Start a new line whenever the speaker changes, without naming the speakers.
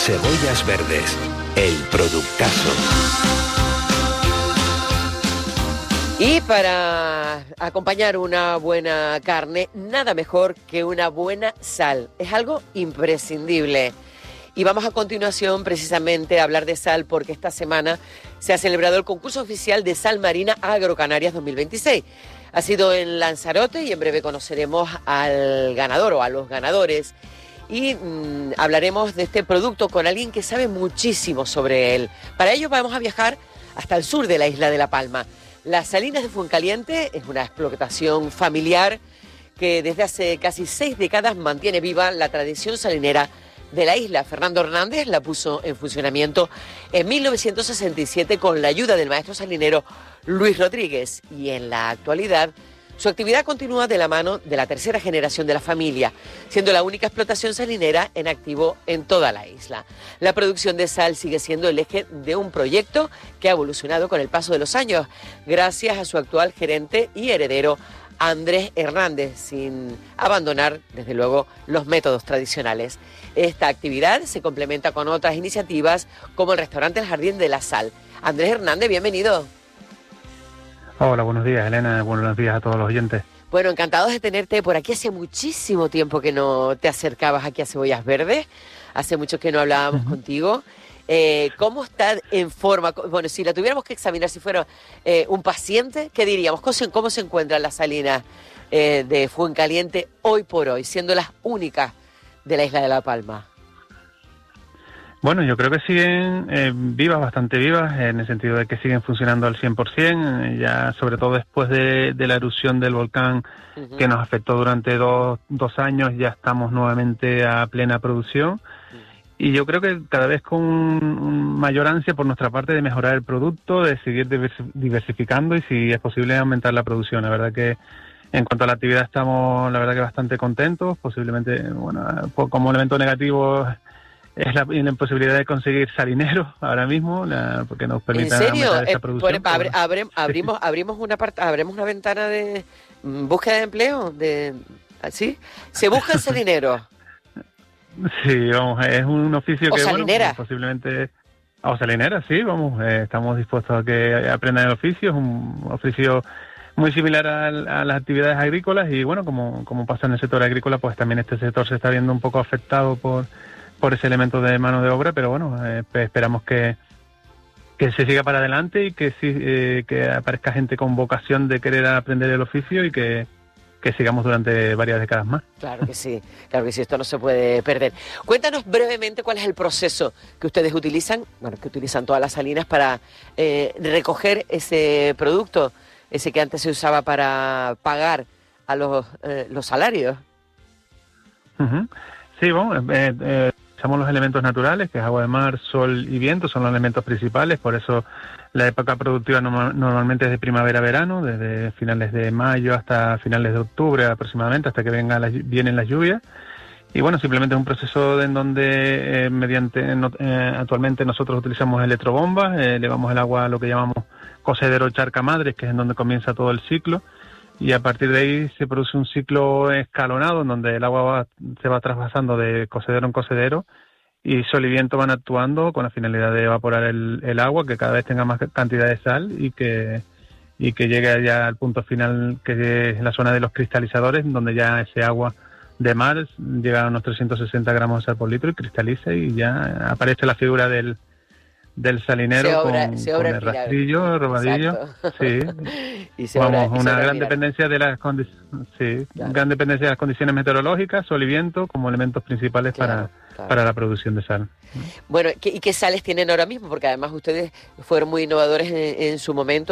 Cebollas Verdes, el productazo.
Y para acompañar una buena carne, nada mejor que una buena sal. Es algo imprescindible. Y vamos a continuación precisamente a hablar de sal porque esta semana se ha celebrado el concurso oficial de Sal Marina Agrocanarias 2026. Ha sido en Lanzarote y en breve conoceremos al ganador o a los ganadores. Y hablaremos de este producto con alguien que sabe muchísimo sobre él. Para ello vamos a viajar hasta el sur de la isla de La Palma. Las Salinas de Fuencaliente es una explotación familiar que desde hace casi 6 décadas mantiene viva la tradición salinera de la isla. Fernando Hernández la puso en funcionamiento en 1967 con la ayuda del maestro salinero Luis Rodríguez y en la actualidad su actividad continúa de la mano de la tercera generación de la familia, siendo la única explotación salinera en activo en toda la isla. La producción de sal sigue siendo el eje de un proyecto que ha evolucionado con el paso de los años, gracias a su actual gerente y heredero Andrés Hernández, sin abandonar, desde luego, los métodos tradicionales. Esta actividad se complementa con otras iniciativas como el restaurante El Jardín de la Sal. Andrés Hernández, bienvenido.
Hola, buenos días, Elena. Buenos días a todos los oyentes.
Bueno, encantados de tenerte por aquí. Hace muchísimo tiempo que no te acercabas aquí a Cebollas Verdes. Hace mucho que no hablábamos contigo. ¿Cómo está en forma? Bueno, si la tuviéramos que examinar, si fuera un paciente, ¿qué diríamos? ¿Cómo se encuentran las salinas de Fuencaliente hoy por hoy, siendo las únicas de la isla de La Palma?
Bueno, yo creo que siguen vivas, bastante vivas, en el sentido de que siguen funcionando al 100%, ya sobre todo después de la erupción del volcán que nos afectó durante dos años, ya estamos nuevamente a plena producción. Y yo creo que cada vez con mayor ansia por nuestra parte de mejorar el producto, de seguir diversificando y si es posible aumentar la producción. La verdad que en cuanto a la actividad estamos, la verdad que bastante contentos. Posiblemente, bueno, como elemento negativo es la imposibilidad de conseguir salineros ahora mismo, porque nos permite aumentar esa producción.
Abrimos una ventana de búsqueda de empleo, ¿sí? Se buscan salineros.
Sí, vamos, es un oficio que,
salinera.
Bueno, posiblemente... O salinera, sí, vamos, estamos dispuestos a que aprendan el oficio, es un oficio muy similar a las actividades agrícolas y, bueno, como pasa en el sector agrícola, pues también este sector se está viendo un poco afectado por ese elemento de mano de obra, pero bueno, esperamos que se siga para adelante y que aparezca gente con vocación de querer aprender el oficio y que sigamos durante varias décadas más.
Claro que sí, esto no se puede perder. Cuéntanos brevemente cuál es el proceso que ustedes utilizan, que utilizan todas las salinas para recoger ese producto, ese que antes se usaba para pagar a los salarios.
Sí, bueno, usamos los elementos naturales, que es agua de mar, sol y viento, son los elementos principales, por eso la época productiva normalmente es de primavera-verano, desde finales de mayo hasta finales de octubre aproximadamente, hasta que vienen las lluvias. Y bueno, simplemente es un proceso en donde actualmente nosotros utilizamos electrobombas, elevamos el agua a lo que llamamos cocedero charca madres, que es en donde comienza todo el ciclo, y a partir de ahí se produce un ciclo escalonado en donde el agua se va traspasando de cocedero en cocedero y sol y viento van actuando con la finalidad de evaporar el agua, que cada vez tenga más cantidad de sal y que llegue ya al punto final, que es la zona de los cristalizadores, donde ya ese agua de mar llega a unos 360 gramos de sal por litro y cristaliza y ya aparece la figura del salinero con el rastrillo, el robadillo. Sí. Una gran dependencia de las gran dependencia de las condiciones meteorológicas, sol y viento como elementos principales para la producción de sal.
Bueno, ¿y qué sales tienen ahora mismo? Porque además ustedes fueron muy innovadores en su momento.